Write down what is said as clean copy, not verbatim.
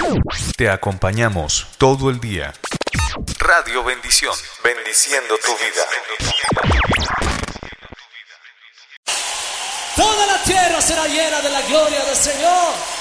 Te acompañamos todo el día. Radio Bendición, bendiciendo tu vida. Toda la tierra será llena de la gloria del Señor.